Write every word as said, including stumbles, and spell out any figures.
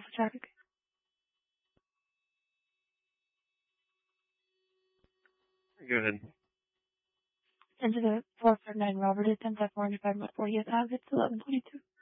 for traffic. Go ahead. Into the four four nine Robert attempt at four hundred five fortieth Ave, it's eleven twenty-two.